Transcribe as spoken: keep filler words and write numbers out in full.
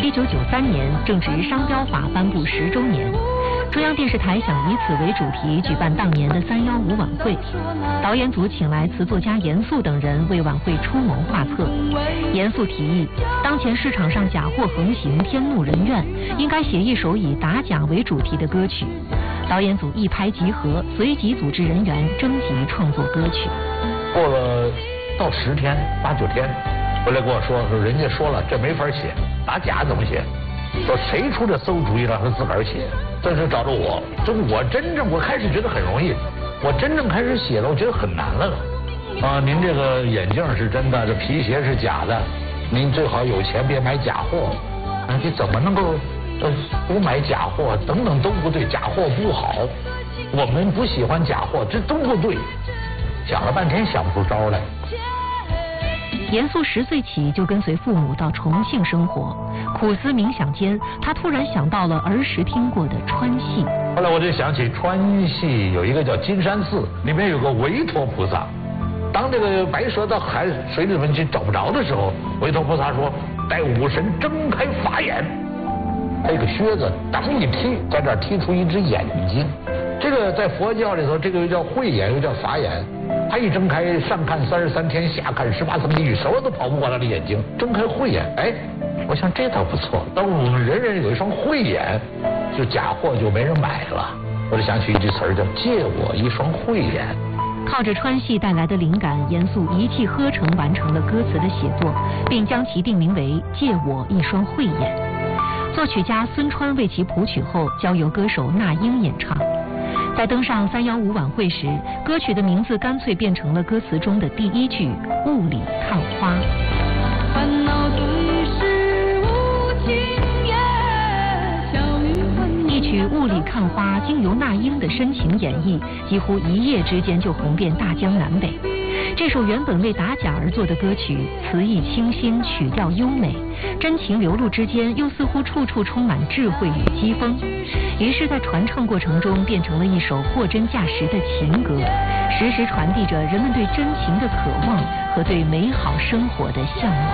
一九九三年正值商标法颁布十周年，中央电视台想以此为主题举办当年的三幺五晚会。导演组请来词作家严肃等人为晚会出谋划策。严肃提议，当前市场上假货横行，天怒人怨，应该写一首以打假为主题的歌曲。导演组一拍即合，随即组织人员征集创作歌曲。 过了到十天八九天，回来跟我说说人家说了这没法写，打假怎么写？说谁出这馊主意让他自个儿写？这是找着我，这我真正我开始觉得很容易，我真正开始写了，我觉得很难了。啊，您这个眼镜是真的，这皮鞋是假的，您最好有钱别买假货。啊，你怎么能够呃不买假货？等等都不对，假货不好，我们不喜欢假货，这都不对。想了半天想不出招来。 严肃十岁起就跟随父母到重庆生活，苦思冥想间，他突然想到了儿时听过的川戏。 后来我就想起川戏有一个叫金山寺，里面有个韦陀菩萨。当这个白蛇到海水里面去找不着的时候，韦陀菩萨说：“待武神睁开法眼。”这个靴子当一踢，在这儿踢出一只眼睛。这个在佛教里头，这个又叫慧眼，又叫法眼。他一睁开，上看三十三天，下看十八层地狱，什么都跑不过他的眼睛。睁开慧眼，哎，我想这倒不错。当我们人人有一双慧眼，就假货就没人买了。我就想起一句词儿，叫借我一双慧眼。 靠着川戏带来的灵感，严肃一气呵成完成了歌词的写作，并将其定名为《借我一双慧眼》。作曲家孙川为其谱曲后，交由歌手那英演唱。在登上三幺五晚会时，歌曲的名字干脆变成了歌词中的第一句“雾里看花”。 烦恼最是无情也，小雨纷一曲《雾里看花》经由那英的深情演绎，几乎一夜之间就红遍大江南北。这首原本为打假而作的歌曲，词意清新，曲调优美，真情流露之间，又似乎处处充满智慧与讥讽。于是，在传唱过程中，变成了一首货真价实的情歌，时时传递着人们对真情的渴望和对美好生活的向往。